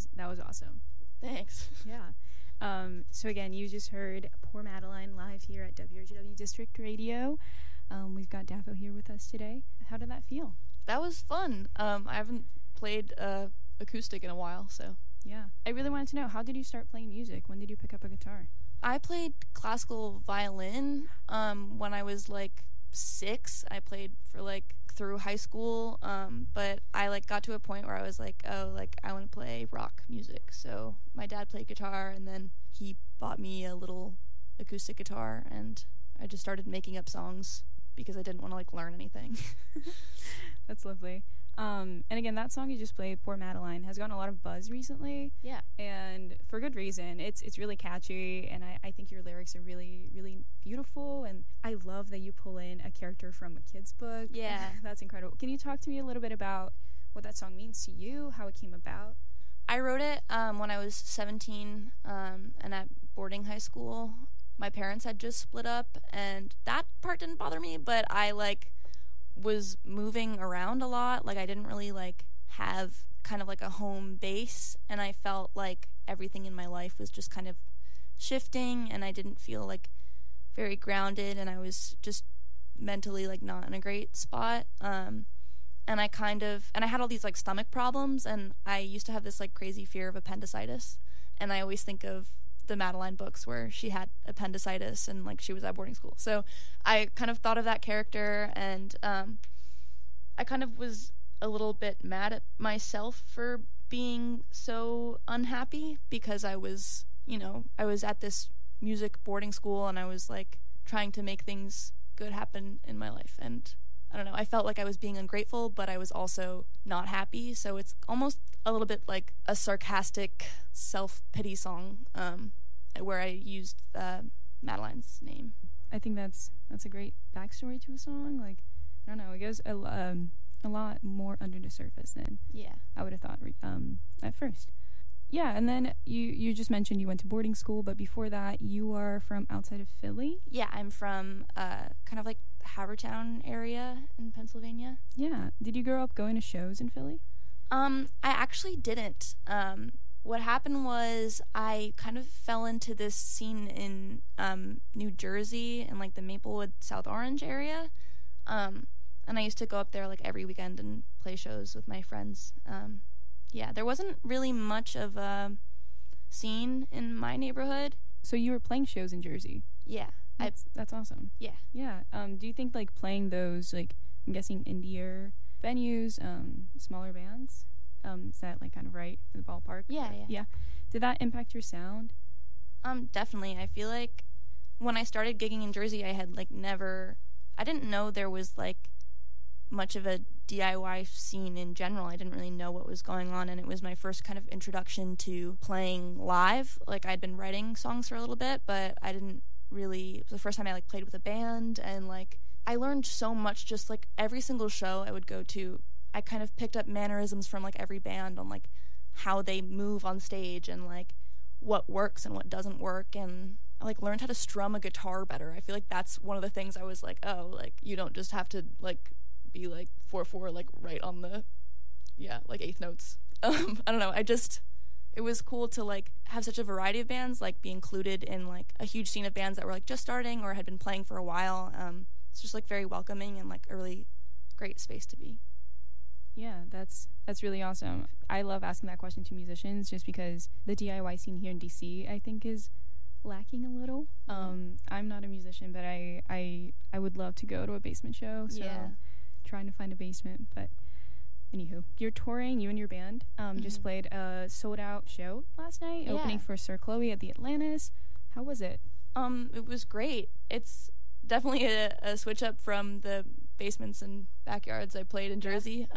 was awesome. Thanks. Yeah. So again, you just heard Poor Madeline live here at WRGW District Radio. We've got Daffo here with us today. How did that feel? That was fun. I haven't played acoustic in a while, so. Yeah. I really wanted to know, how did you start playing music? When did you pick up a guitar? I played classical violin when I was like 6. I played for like through high school, but I like got to a point where I was like, oh, like I want to play rock music. So my dad played guitar, and then he bought me a little acoustic guitar, and I just started making up songs because I didn't want to like learn anything. That's lovely. And again, that song you just played, Poor Madeline, has gotten a lot of buzz recently. Yeah. And for good reason. It's really catchy, and I think your lyrics are really, really beautiful, and I love that you pull in a character from a kid's book. Yeah. That's incredible. Can you talk to me a little bit about what that song means to you, how it came about? I wrote it when I was 17 and at boarding high school. My parents had just split up, and that part didn't bother me, but I like was moving around a lot. Like I didn't really like have kind of like a home base, and I felt like everything in my life was just kind of shifting, and I didn't feel like very grounded, and I was just mentally like not in a great spot. And I had all these like stomach problems, and I used to have this like crazy fear of appendicitis, and I always think of the Madeline books where she had appendicitis and like she was at boarding school. So I kind of thought of that character, and I kind of was a little bit mad at myself for being so unhappy, because I was at this music boarding school, and I was like trying to make things good happen in my life, and I don't know, I felt like I was being ungrateful, but I was also not happy. So it's almost a little bit like a sarcastic self-pity song where I used Madeline's name. I think that's a great backstory to a song. Like, I don't know, it goes a lot more under the surface than I would have thought at first. Yeah, and then you just mentioned you went to boarding school, but before that, you are from outside of Philly? Yeah, I'm from kind of like Havertown area in Pennsylvania. Yeah. Did you grow up going to shows in Philly? I actually didn't. What happened was I kind of fell into this scene in New Jersey in like the Maplewood, South Orange area. And I used to go up there like every weekend and play shows with my friends. Yeah, there wasn't really much of a scene in my neighborhood. So you were playing shows in Jersey? Yeah. That's awesome. Yeah. Yeah. Do you think like playing those, like, I'm guessing indier venues, smaller bands, is that like kind of right in the ballpark? Yeah. Did that impact your sound? Definitely. I feel like when I started gigging in Jersey, I didn't know there was like much of a DIY scene in general. I didn't really know what was going on, and it was my first kind of introduction to playing live. Like I'd been writing songs for a little bit, but it was the first time I like played with a band, and like I learned so much. Just like every single show I would go to, I kind of picked up mannerisms from like every band on like how they move on stage and like what works and what doesn't work, and I like learned how to strum a guitar better. I feel like that's one of the things I was like, oh, like you don't just have to like be like 4/4 like right on the like eighth notes. I don't know, it was cool to like have such a variety of bands, like be included in like a huge scene of bands that were like just starting or had been playing for a while. It's just like very welcoming and like a really great space to be. Yeah, that's really awesome. I love asking that question to musicians just because the DIY scene here in DC, I think, is lacking a little. I'm not a musician, but I would love to go to a basement show, so trying to find a basement. But anywho, you're touring, you and your band just played a sold out show last night, opening for Sir Chloe at the Atlantis. How was it? It was great. It's definitely a switch up from the basements and backyards I played in Jersey.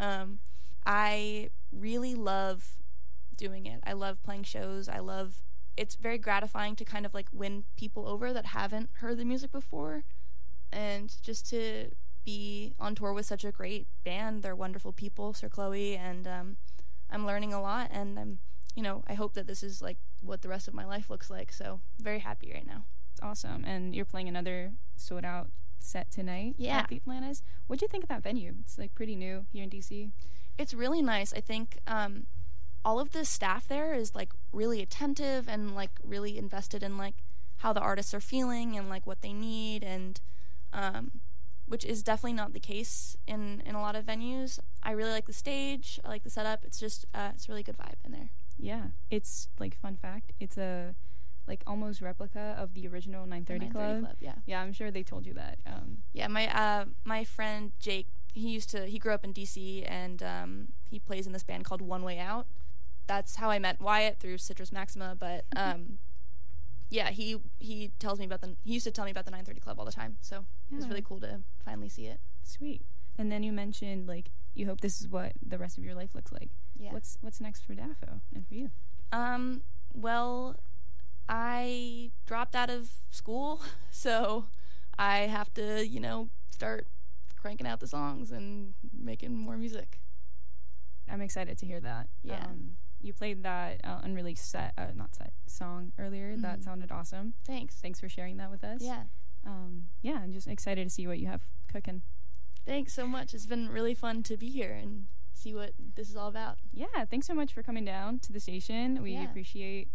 I really love doing it. I love playing shows. It's very gratifying to kind of like win people over that haven't heard the music before, and just to be on tour with such a great band. They're wonderful people, Sir Chloe, and I'm learning a lot, and I hope that this is like what the rest of my life looks like, so I'm very happy right now. It's awesome. And you're playing another sold out set tonight at the Atlantis. What'd you think of that venue? It's like pretty new here in DC. It's really nice. I think all of the staff there is like really attentive and like really invested in like how the artists are feeling and like what they need, and which is definitely not the case in a lot of venues. I really like the stage. I like the setup. It's just it's a really good vibe in there. Yeah, it's like, fun fact, it's a like almost replica of the original 930 Club. Yeah, I'm sure they told you that. Yeah, my friend Jake, he grew up in DC, and he plays in this band called One Way Out. That's how I met Wyatt, through Citrus Maxima, but yeah, he used to tell me about the 930 Club all the time, so it was really cool to finally see it. Sweet. And then you mentioned like you hope this is what the rest of your life looks like. Yeah. What's next for DAFO and for you? Well, I dropped out of school, so I have to, start cranking out the songs and making more music. I'm excited to hear that. Yeah. You played that unreleased song earlier. Mm-hmm. That sounded awesome. Thanks for sharing that with us. Yeah. Yeah, I'm just excited to see what you have cooking. Thanks so much. It's been really fun to be here and see what this is all about. Yeah, thanks so much for coming down to the station. We appreciate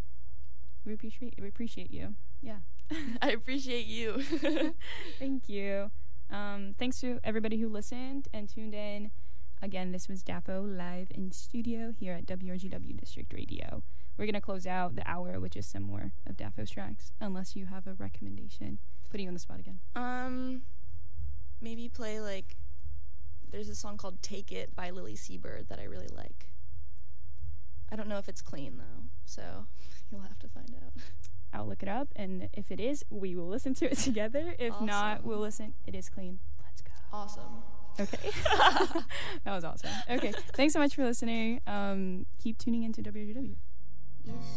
you. Yeah. I appreciate you. Thank you. Thanks to everybody who listened and tuned in. Again, this was DAFO live in studio here at WRGW District Radio. We're going to close out the hour with just some more of DAFO's tracks, unless you have a recommendation. Putting you on the spot again. Maybe play, like, there's a song called Take It by Lily Seabird that I really like. I don't know if it's clean, though, so you'll have to find out. I'll look it up, and if it is, we will listen to it together. If not, we'll listen. It is clean. Let's go. Awesome. Okay. That was awesome. Okay. Thanks so much for listening. Keep tuning into WRGW.